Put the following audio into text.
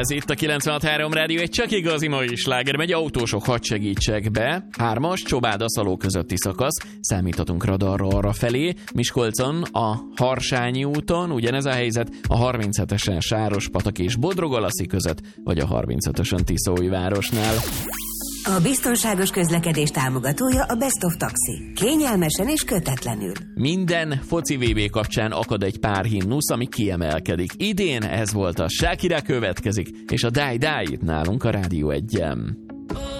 Ez itt a 96.3 Rádió, egy csak igazi mai sláger, megy autósok, hadd segítsek be. 3-as Csobád-Aszaló közötti szakasz, számíthatunk radarra arra felé. Miskolcon a Harsányi úton, ugyanez a helyzet a 37-esen Sárospatak és Bodrogalaszi között, vagy a 35-ösön Tiszóújvárosnál. A biztonságos közlekedés támogatója a Best of Taxi. Kényelmesen és kötetlenül. Minden foci VB kapcsán akad egy pár himnusz, ami kiemelkedik. Idén ez volt a Shakira következik, és a Die Die itt nálunk a Rádió 1-en.